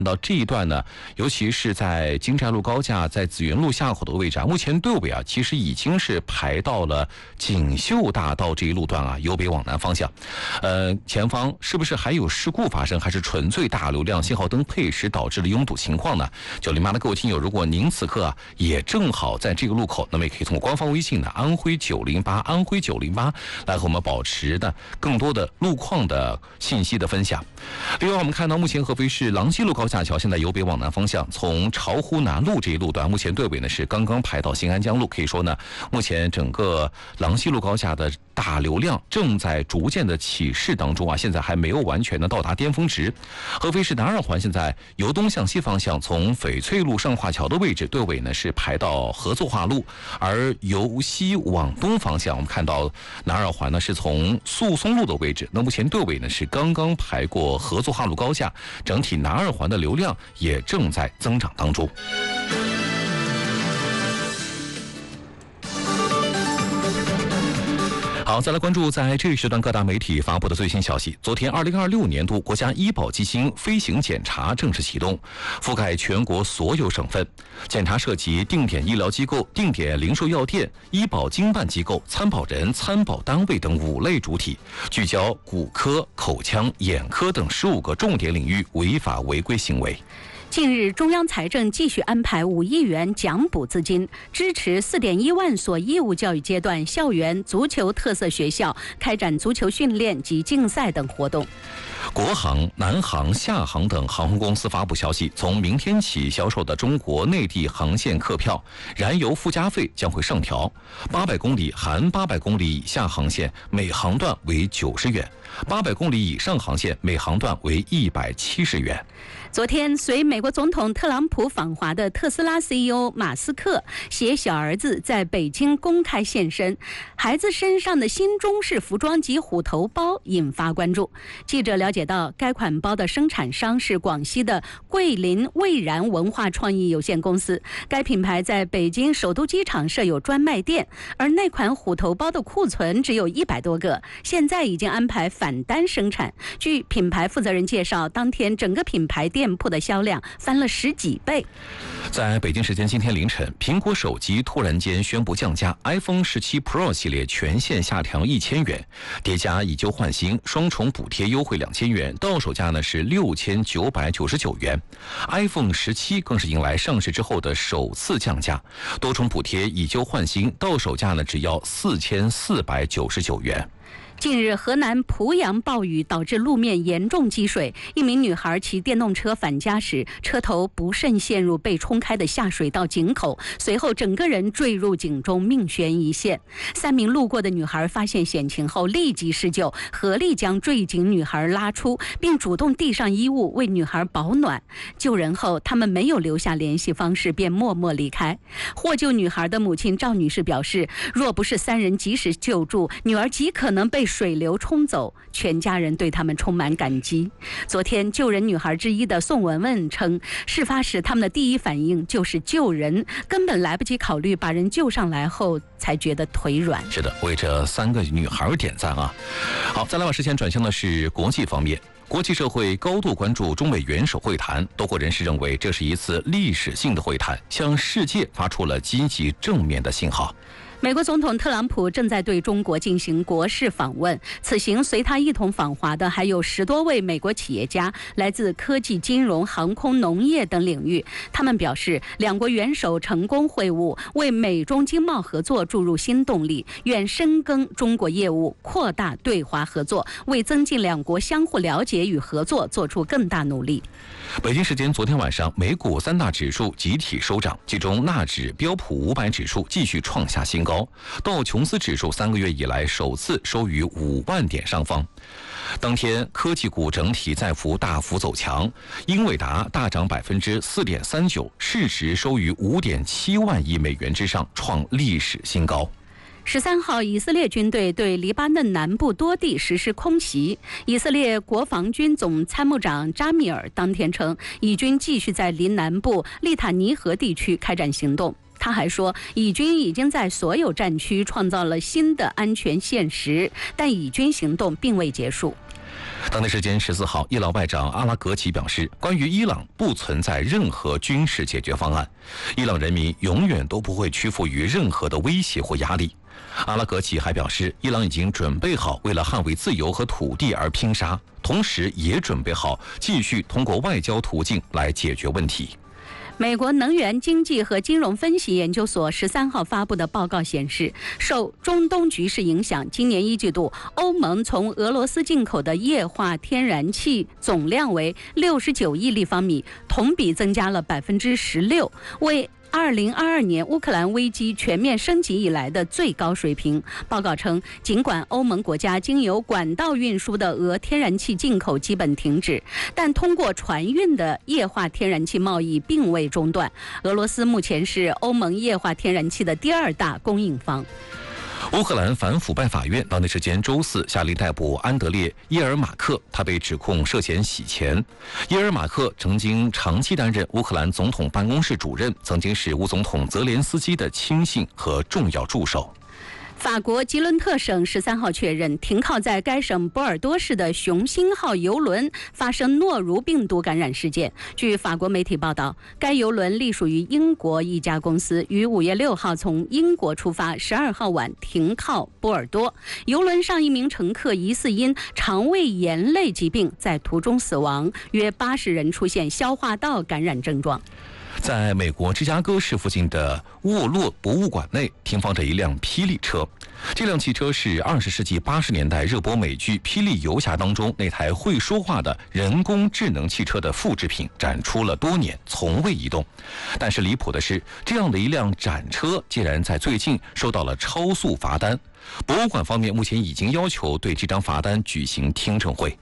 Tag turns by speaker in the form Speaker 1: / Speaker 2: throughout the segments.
Speaker 1: 到这一段呢，尤其是在金寨路高架在紫云路下口的位置啊，目前队尾啊其实已经是排到了锦绣大道这一路段啊，由北往南方向。前方是不是还有事故发生，还是纯粹大流量信号灯配时导致的拥堵情况呢？908的各位听友，如果您此刻啊也正好在这个路口，那么也可以通过官方微信呢安徽908安徽908来和我们保持的更多的路况的信息的分享。另外，我们看到目前合肥市郎西路高架桥现在由北往南方向，从巢湖南路这一路段，目前队尾呢是刚刚排到新安江路，可以说呢，目前整个郎西路高架的大流量正在逐渐的起势当中啊，现在还没有完全的到达巅峰值。合肥市南二环现在由东向西方向，从翡翠路上化桥的位置，队尾呢是排到合作化路，而由西往东方向，我们看到南二环呢是从宿松路的位置，那目前队尾呢是刚刚排过合作化路高架，整体南二环的流量也正在增长当中。好，再来关注在这一时段各大媒体发布的最新消息。昨天2026年度国家医保基金飞行检查正式启动，覆盖全国所有省份。检查涉及定点医疗机构、定点零售药店、医保经办机构、参保人、参保单位等5类主体，聚焦骨科、口腔、眼科等15个重点领域违法违规行为。
Speaker 2: 近日，中央财政继续安排5亿元奖补资金，支持4.1万所义务教育阶段校园足球特色学校开展足球训练及竞赛等活动。
Speaker 1: 国航、南航、厦航等航空公司发布消息，从明天起销售的中国内地航线客票燃油附加费将会上调，800公里含800公里以下航线每航段为90元，800公里以上航线每航段为170元。
Speaker 2: 昨天，随美国总统特朗普访华的特斯拉 CEO 马斯克携小儿子在北京公开现身，孩子身上的新中式服装及虎头包引发关注。记者了解到，该款包的生产商是广西的桂林蔚然文化创意有限公司，该品牌在北京首都机场设有专卖店，而那款虎头包的库存只有100多个，现在已经安排返单生产。据品牌负责人介绍，当天整个品牌店铺的销量翻了10几倍。
Speaker 1: 在北京时间今天凌晨，苹果手机突然间宣布降价 ，iPhone 17 Pro 系列全线下调1000元，叠加以旧换新，双重补贴优惠2000元，到手价呢是6999元。iPhone 17更是迎来上市之后的首次降价，多重补贴以旧换新，到手价呢只要4499元。
Speaker 2: 近日，河南濮阳暴雨导致路面严重积水，一名女孩骑电动车返家时，车头不慎陷入被冲开的下水道井口，随后整个人坠入井中，命悬一线。3名路过的女孩发现险情后立即施救，合力将坠井女孩拉出，并主动递上衣物为女孩保暖。救人后，他们没有留下联系方式，便默默离开。获救女孩的母亲赵女士表示，若不是3人及时救助，女儿极可能被水流冲走，全家人对他们充满感激。昨天，救人女孩之一的宋文文称，事发时他们的第一反应就是救人，根本来不及考虑把人救上来后才觉得腿软。
Speaker 1: 是的，为这3个女孩点赞啊！好，再来把视线转向的是国际方面。国际社会高度关注中美元首会谈，多国人士认为这是一次历史性的会谈，向世界发出了积极正面的信号。
Speaker 2: 美国总统特朗普正在对中国进行国事访问，此行随他一同访华的还有10多位美国企业家，来自科技、金融、航空、农业等领域。他们表示，两国元首成功会晤，为美中经贸合作注入新动力，愿深耕中国业务，扩大对华合作，为增进两国相互了解与合作做出更大努力。
Speaker 1: 北京时间昨天晚上，美股3大指数集体收涨，其中纳指、标普500指数继续创下新高，道琼斯指数3个月以来首次收于5万点上方。当天，科技股整体在幅大幅走强，英伟达大涨4.39%，市值收于5.7万亿美元之上，创历史新高。
Speaker 2: 13号，以色列军队对黎巴嫩南部多地实施空袭。以色列国防军总参谋长扎米尔当天称，以军继续在黎南部利塔尼河地区开展行动。他还说，以军已经在所有战区创造了新的安全现实，但以军行动并未结束。
Speaker 1: 当地时间14号，伊朗外长阿拉格齐表示，关于伊朗不存在任何军事解决方案，伊朗人民永远都不会屈服于任何的威胁或压力。阿拉格齐还表示，伊朗已经准备好为了捍卫自由和土地而拼杀，同时也准备好继续通过外交途径来解决问题。
Speaker 2: 美国能源经济和金融分析研究所13号发布的报告显示，受中东局势影响，今年一季度欧盟从俄罗斯进口的液化天然气总量为69亿立方米，同比增加了16%，为2022年乌克兰危机全面升级以来的最高水平。报告称，尽管欧盟国家经由管道运输的俄天然气进口基本停止，但通过船运的液化天然气贸易并未中断。俄罗斯目前是欧盟液化天然气的第2大供应方。
Speaker 1: 乌克兰反腐败法院当地时间周4下令逮捕安德烈·耶尔马克，他被指控涉嫌洗钱。耶尔马克曾经长期担任乌克兰总统办公室主任，曾经是乌总统泽连斯基的亲信和重要助手。
Speaker 2: 法国吉伦特省13号确认，停靠在该省波尔多市的雄心号邮轮发生诺如病毒感染事件。据法国媒体报道，该邮轮隶属于英国一家公司，于5月6号从英国出发，12号晚停靠波尔多。邮轮上一名乘客疑似因肠胃炎类疾病在途中死亡，约80人出现消化道感染症状。
Speaker 1: 在美国芝加哥市附近的沃洛博物馆内停放着一辆霹雳车，这辆汽车是20世纪80年代热播美剧《霹雳游侠》当中那台会说话的人工智能汽车的复制品，展出了多年，从未移动。但是离谱的是，这样的一辆展车竟然在最近收到了超速罚单。博物馆方面目前已经要求对这张罚单举行听证会。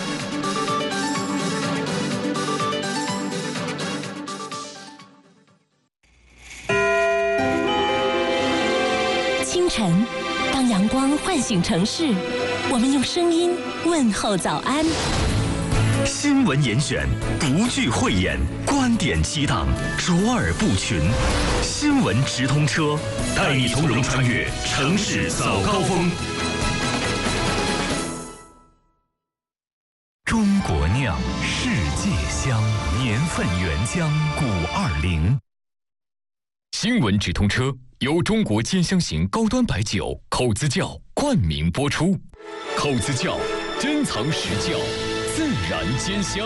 Speaker 3: 清晨，当阳光唤醒城市，我们用声音问候早安。
Speaker 4: 新闻严选，不惧讳言，观点激荡，卓尔不群。新闻直通车，带你从容穿越城市早高峰。中国酿，世界香，年份原浆520。
Speaker 5: 新闻直通车由中国兼香型高端白酒口子窖冠名播出。口子窖，珍藏实窖，自然兼香。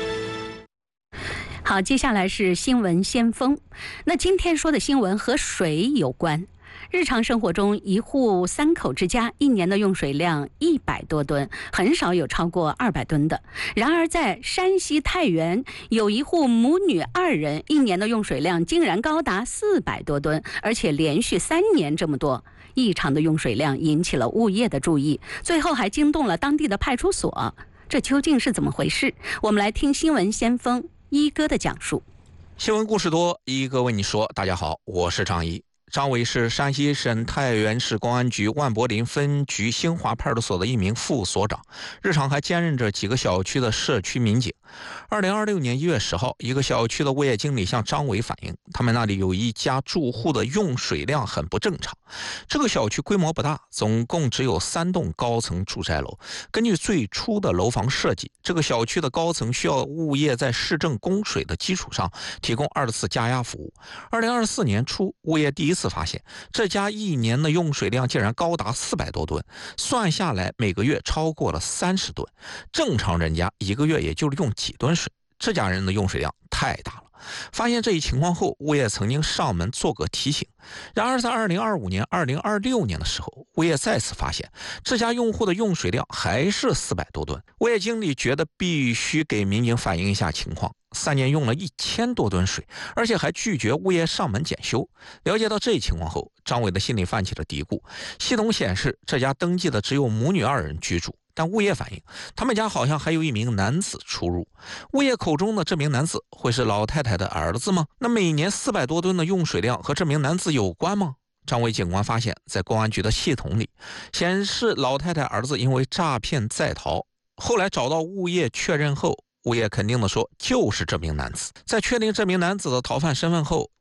Speaker 2: 好，接下来是新闻先锋。那今天说的新闻和水有关。日常生活中，一户3口之家一年的用水量100多吨，很少有超过200吨的。然而，在山西太原，有一户母女2人一年的用水量竟然高达400多吨，而且连续3年这么多。异常的用水量引起了物业的注意，最后还惊动了当地的派出所。这究竟是怎么回事？我们来听新闻先锋一哥的讲述。
Speaker 6: 新闻故事多，一哥为你说。大家好，我是张一。张伟是山西省太原市公安局万柏林分局兴华派出所的一名副所长，日常还兼任着几个小区的社区民警。2026年1月10号，一个小区的物业经理向张伟反映，他们那里有一家住户的用水量很不正常。这个小区规模不大，总共只有3栋高层住宅楼。根据最初的楼房设计，这个小区的高层需要物业在市政供水的基础上提供2次加压服务。2024年初，物业第一次发现这家一年的用水量竟然高达400多吨，算下来每个月超过了30吨。正常人家一个月也就是用几吨水，这家人的用水量太大了。发现这一情况后，物业曾经上门做个提醒。然而在2025年、2026年的时候，物业再次发现这家用户的用水量还是400多吨。物业经理觉得必须给民警反映一下情况。3年用了1000多吨水，而且还拒绝物业上门检修。了解到这一情况后，张伟的心里泛起了嘀咕。系统显示这家登记的只有母女2人居住，但物业反映他们家好像还有一名男子出入。物业口中的这名男子会是老太太的儿子吗？那每年400多吨的用水量和这名男子有关吗？张伟警官发现，在公安局的系统里显示老太太儿子因为诈骗在逃，后来找到物业确认后，物业肯定地说就是这名男子。在确定这名男子的逃犯身份后，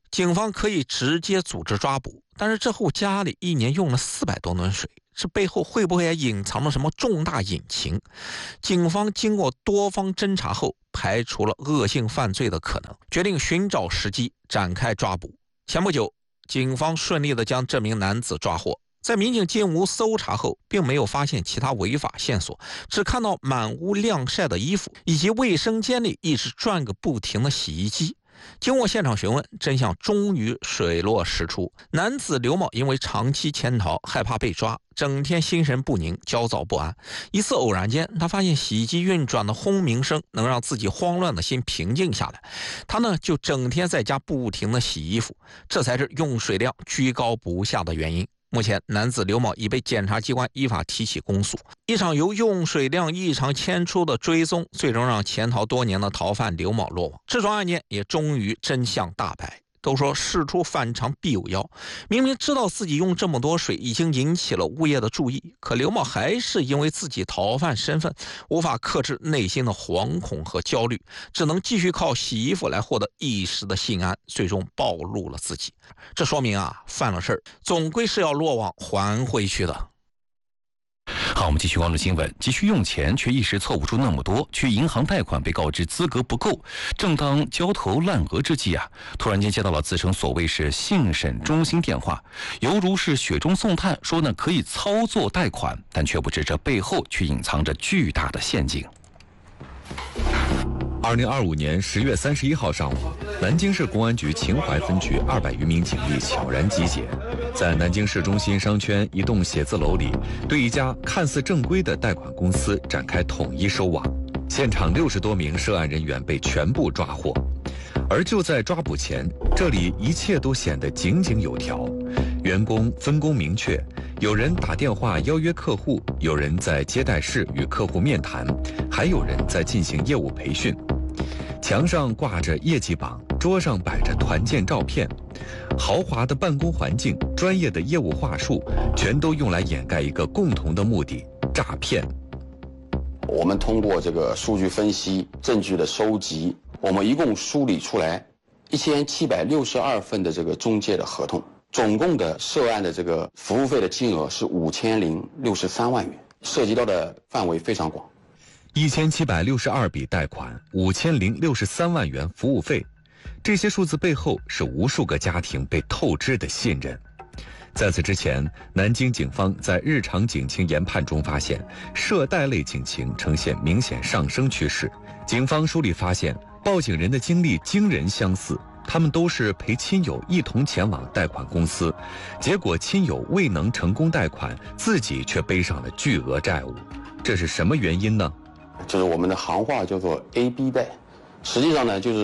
Speaker 6: 警方可以直接组织抓捕，但是这户家里一年用了400多吨水，这背后会不会也隐藏了什么重大隐情？警方经过多方侦查后，排除了恶性犯罪的可能，决定寻找时机展开抓捕。前不久，警方顺利地将这名男子抓获。在民警进屋搜查后，并没有发现其他违法线索，只看到满屋晾晒的衣服，以及卫生间里一直转个不停的洗衣机。经过现场询问，真相终于水落石出。男子刘某因为长期潜逃，害怕被抓，整天心神不宁，焦躁不安。一次偶然间，他发现洗衣机运转的轰鸣声能让自己慌乱的心平静下来。他呢，就整天在家不停的洗衣服，这才是用水量居高不下的原因。目前，男子刘某已被检察机关依法提起公诉。一场由用水量异常牵出的追踪，最终让潜逃多年的逃犯刘某落网。这桩案件也终于真相大白。都说事出反常必有妖，明明知道自己用这么多水已经引起了物业的注意，可刘某还是因为自己逃犯身份无法克制内心的惶恐和焦虑，只能继续靠洗衣服来获得一时的心安，最终暴露了自己。这说明犯了事儿总归是要落网还回去的。
Speaker 1: 好，我们继续关注新闻。急需用钱却一时凑不出那么多，去银行贷款被告知资格不够，正当焦头烂额之际突然间接到了自称所谓是信审中心电话，犹如是雪中送炭，说呢可以操作贷款，但却不知这背后却隐藏着巨大的陷阱。
Speaker 7: 2025年10月31号上午，南京市公安局秦淮分局200余名警力悄然集结，在南京市中心商圈一栋写字楼里，对一家看似正规的贷款公司展开统一收网。现场60多名涉案人员被全部抓获。而就在抓捕前，这里一切都显得井井有条，员工分工明确，有人打电话邀约客户，有人在接待室与客户面谈，还有人在进行业务培训。墙上挂着业绩榜，桌上摆着团建照片，豪华的办公环境，专业的业务话术，全都用来掩盖一个共同的目的：诈骗。
Speaker 8: 我们通过这个数据分析、证据的收集，我们一共梳理出来1762份的这个中介的合同，总共的涉案的这个服务费的金额是5063万元，涉及到的范围非常广。
Speaker 7: 1762笔贷款，5063万元服务费，这些数字背后是无数个家庭被透支的信任。在此之前，南京警方在日常警情研判中发现，涉贷类警情呈现明显上升趋势。警方梳理发现，报警人的经历惊人相似，他们都是陪亲友一同前往贷款公司，结果亲友未能成功贷款，自己却背上了巨额债务。这是什么原因呢？
Speaker 8: 就是我们的行话叫做 A、B 贷，实际上呢，就是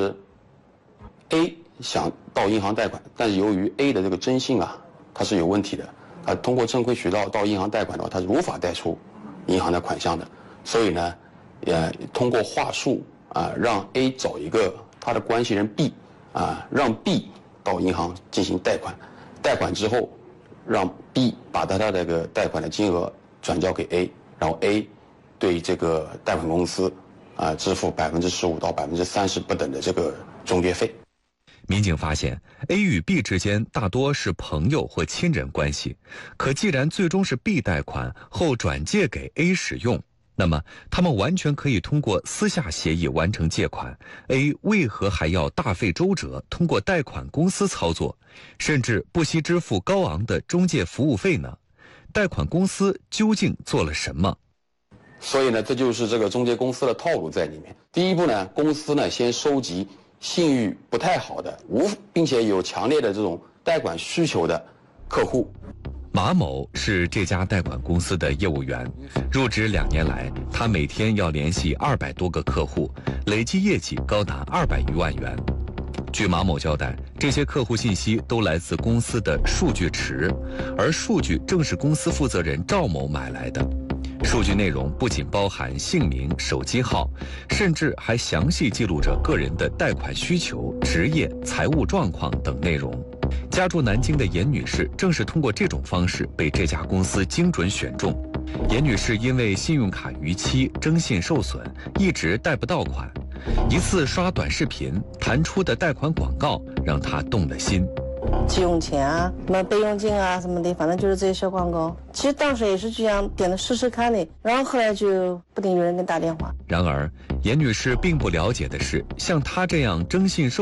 Speaker 8: A 想到银行贷款，但是由于 A 的这个征信它是有问题的，通过正规渠道到银行贷款的话，它是无法贷出银行的款项的，所以呢，通过话术让 A 找一个他的关系人 B 让 B 到银行进行贷款，贷款之后让 B 把他的这个贷款的金额转交给 A， 然后 A 对这个贷款公司支付15%到30%不等的这个中介费。
Speaker 7: 民警发现 A 与 B 之间大多是朋友或亲人关系，可既然最终是 B 贷款后转借给 A 使用，那么他们完全可以通过私下协议完成借款， A 为何还要大费周折通过贷款公司操作，甚至不惜支付高昂的中介服务费呢？贷款公司究竟做了什么？
Speaker 8: 所以呢，这就是这个中介公司的套路在里面。第一步呢，公司呢先收集信誉不太好的并且有强烈的这种贷款需求的客户。
Speaker 7: 马某是这家贷款公司的业务员，入职2年来，他每天要联系200多个客户，累计业绩高达200余万元。据马某交代，这些客户信息都来自公司的数据池，而数据正是公司负责人赵某买来的。数据内容不仅包含姓名、手机号，甚至还详细记录着个人的贷款需求、职业、财务状况等内容。家住南京的严女士正是通过这种方式被这家公司精准选中。严女士因为信用卡逾期、征信受损，一直贷不到款。 一次刷短视频弹出的贷款广告让她动了心。
Speaker 9: 急用钱啊，什么备用金啊什么的，反正就是这些小广告。其实当时也是这样点的试试看的，然后后来就不定有人给打电话。
Speaker 7: 然而，严女士并不了解的是，像她这样征信受